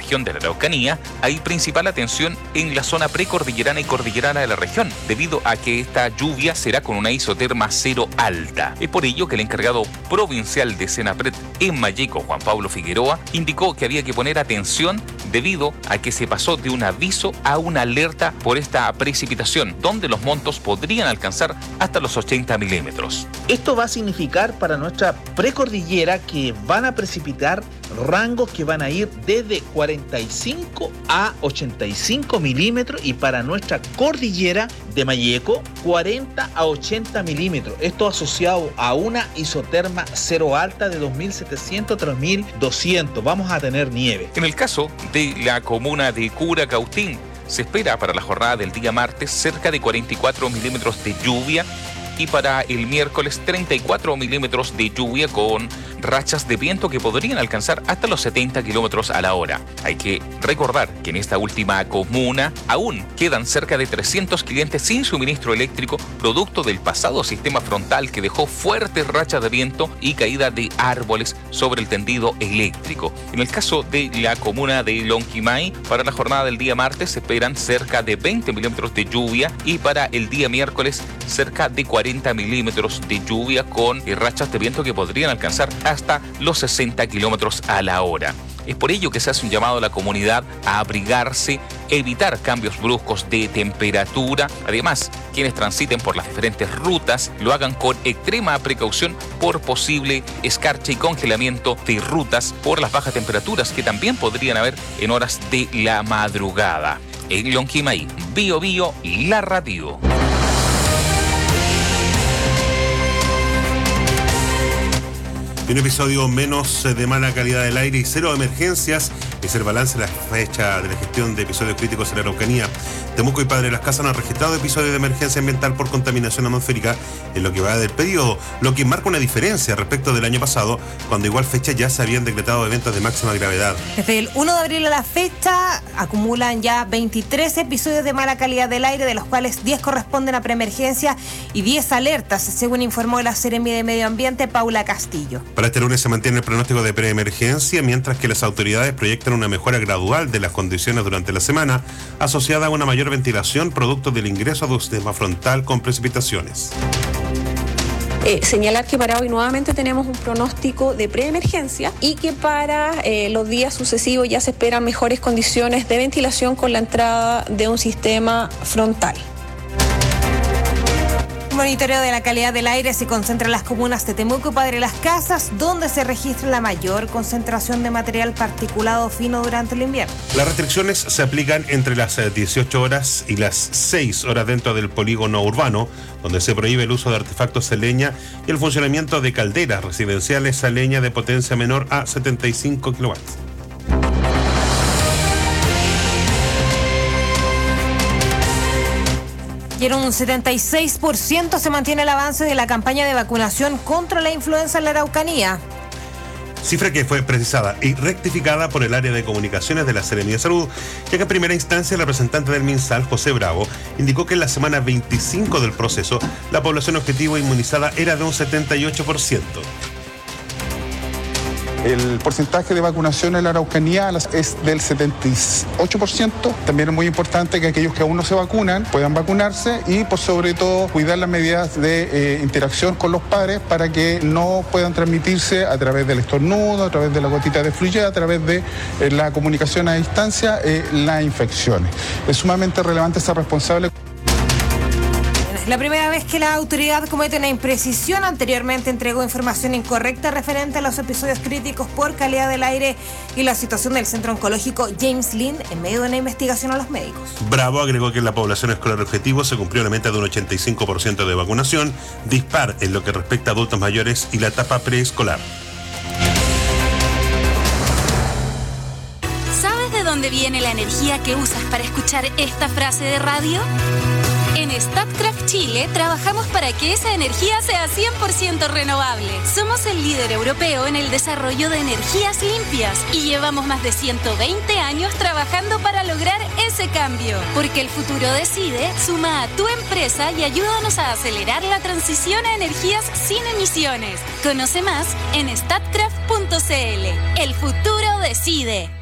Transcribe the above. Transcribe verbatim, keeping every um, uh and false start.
región de la Araucanía, hay principal atención en la zona precordillerana y cordillerana de la región, debido a que esta lluvia será con una isoterma cero alta. Es por ello que el encargado provincial de Senapred en Malleco, Juan Pablo Figueroa, indicó que había que poner atención debido a que se pasó de un aviso a una alerta por esta precipitación, donde los montos podrían alcanzar hasta los ochenta milímetros. Esto va a significar para nuestra precordillera que van a precipitar rangos que van a ir desde cuarenta y cinco a ochenta y cinco milímetros, y para nuestra cordillera de Malleco cuarenta a ochenta milímetros. Esto asociado a una isoterma cero alta de dos mil setecientos a tres mil doscientos. Vamos a tener nieve. En el caso de la comuna de Curacautín, se espera para la jornada del día martes cerca de cuarenta y cuatro milímetros de lluvia, y para el miércoles treinta y cuatro milímetros de lluvia con rachas de viento que podrían alcanzar hasta los setenta kilómetros a la hora. Hay que recordar que en esta última comuna aún quedan cerca de trescientos clientes sin suministro eléctrico, producto del pasado sistema frontal que dejó fuertes rachas de viento y caída de árboles sobre el tendido eléctrico. En el caso de la comuna de Lonquimay, para la jornada del día martes se esperan cerca de veinte milímetros de lluvia, y para el día miércoles cerca de cuarenta milímetros de lluvia con rachas de viento que podrían alcanzar hasta los sesenta kilómetros a la hora. Es por ello que se hace un llamado a la comunidad a abrigarse, evitar cambios bruscos de temperatura. Además, quienes transiten por las diferentes rutas lo hagan con extrema precaución por posible escarcha y congelamiento de rutas por las bajas temperaturas que también podrían haber en horas de la madrugada. En Lonquimay, Bio Bio, la radio. Un episodio menos de mala calidad del aire y cero emergencias es el balance de la fecha de la gestión de episodios críticos en la Araucanía. Temuco y Padre Las Casas han registrado episodios de emergencia ambiental por contaminación atmosférica en lo que va del periodo, lo que marca una diferencia respecto del año pasado, cuando igual fecha ya se habían decretado eventos de máxima gravedad. Desde el uno de abril a la fecha acumulan ya veintitrés episodios de mala calidad del aire, de los cuales diez corresponden a preemergencia y diez alertas, según informó la Seremi de Medio Ambiente, Paula Castillo. Para este lunes se mantiene el pronóstico de preemergencia, mientras que las autoridades proyectan una mejora gradual de las condiciones durante la semana, asociada a una mayor ventilación producto del ingreso de un sistema frontal con precipitaciones. Eh, señalar que para hoy nuevamente tenemos un pronóstico de preemergencia y que para eh, los días sucesivos ya se esperan mejores condiciones de ventilación con la entrada de un sistema frontal. El monitoreo de la calidad del aire se concentra en las comunas de Temuco y Padre Las Casas, donde se registra la mayor concentración de material particulado fino durante el invierno. Las restricciones se aplican entre las dieciocho horas y las seis horas dentro del polígono urbano, donde se prohíbe el uso de artefactos a leña y el funcionamiento de calderas residenciales a leña de potencia menor a setenta y cinco kilowatts. Y en un setenta y seis por ciento se mantiene el avance de la campaña de vacunación contra la influenza en la Araucanía. Cifra que fue precisada y rectificada por el área de comunicaciones de la Seremi de Salud, ya que en primera instancia el representante del MinSal, José Bravo, indicó que en la semana veinticinco del proceso la población objetivo inmunizada era de un setenta y ocho por ciento. El porcentaje de vacunación en la Araucanía es del setenta y ocho por ciento. También es muy importante que aquellos que aún no se vacunan puedan vacunarse y, por sobre todo, cuidar las medidas de eh, interacción con los padres para que no puedan transmitirse a través del estornudo, a través de la gotita de fluye, a través de eh, la comunicación a distancia, eh, las infecciones. Es sumamente relevante ser responsable. La primera vez que la autoridad comete una imprecisión. Anteriormente entregó información incorrecta referente a los episodios críticos por calidad del aire y la situación del centro oncológico James Lind en medio de una investigación a los médicos. Bravo agregó que en la población escolar objetivo se cumplió la meta de un ochenta y cinco por ciento de vacunación, dispar en lo que respecta a adultos mayores y la etapa preescolar. ¿Sabes de dónde viene la energía que usas para escuchar esta frase de radio? En Statkraft Chile trabajamos para que esa energía sea cien por ciento renovable. Somos el líder europeo en el desarrollo de energías limpias y llevamos más de ciento veinte años trabajando para lograr ese cambio. Porque el futuro decide, suma a tu empresa y ayúdanos a acelerar la transición a energías sin emisiones. Conoce más en statkraft punto c l. El futuro decide.